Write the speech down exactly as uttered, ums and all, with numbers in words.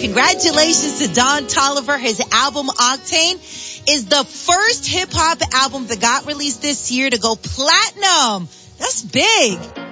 Congratulations to Don Toliver. His album Octane is the first hip hop album that got released this year to go platinum. That's big.